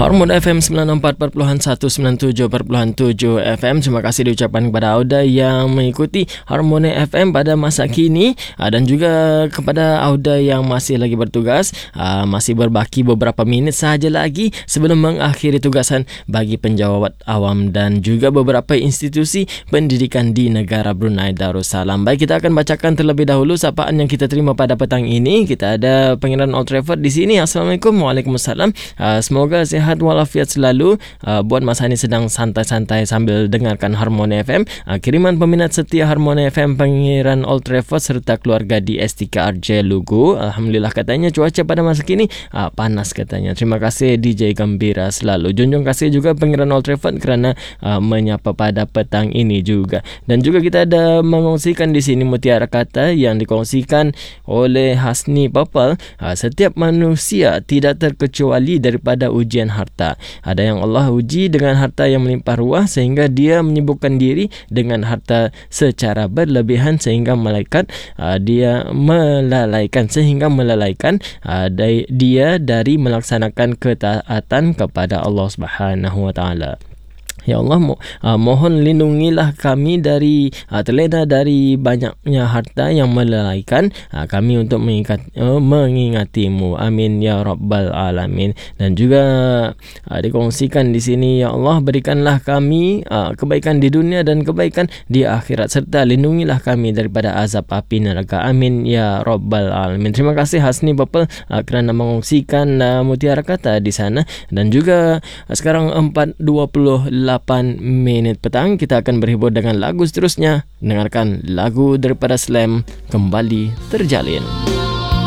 Hormon FM 94.1, 97.7 FM. Terima kasih diucapkan kepada Auda yang mengikuti Hormon FM pada masa kini, dan juga kepada Auda yang masih lagi bertugas. Masih berbaki beberapa minit sahaja lagi sebelum mengakhiri tugasan bagi penjawat awam dan juga beberapa institusi pendidikan di negara Brunei Darussalam. Baik, kita akan bacakan terlebih dahulu sapaan yang kita terima pada petang ini. Kita ada Pangeran Old Trafford di sini. Assalamualaikum. Waalaikumsalam. Semoga sihat walafiat selalu. Buat masa ini sedang santai-santai sambil dengarkan Harmoni FM. Kiriman peminat setia Harmoni FM Pangeran Old Trafford serta keluarga di STKRJ Lugu. Alhamdulillah katanya cuaca pada masa kini panas katanya. Terima kasih DJ Gembira selalu. Junjung kasih juga Pangeran Old Trafford kerana menyapa pada petang ini juga. Dan juga kita ada mengongsikan di sini mutiara kata yang dikongsikan oleh Hasni Papal. Setiap manusia tidak terkecuali daripada ujian harta. Ada yang Allah uji dengan harta yang melimpah ruah sehingga dia menyibukkan diri dengan harta secara berlebihan sehingga dia melalaikan dia dari melaksanakan ketaatan kepada Allah Subhanahu Wa Taala. Ya Allah, mohon lindungilah kami dari terlena dari banyaknya harta yang melalaikan kami untuk mengingatimu. Amin ya Rabbal Alamin. Dan juga dikongsikan di sini, ya Allah berikanlah kami kebaikan di dunia dan kebaikan di akhirat serta lindungilah kami daripada azab api neraka. Amin ya Rabbal Alamin. Terima kasih Hasni Bapel kerana mengongsikan mutiara kata di sana. Dan juga sekarang 4:28 minit petang, kita akan berhibur dengan lagu seterusnya. Dengarkan lagu daripada Slam, Kembali Terjalin.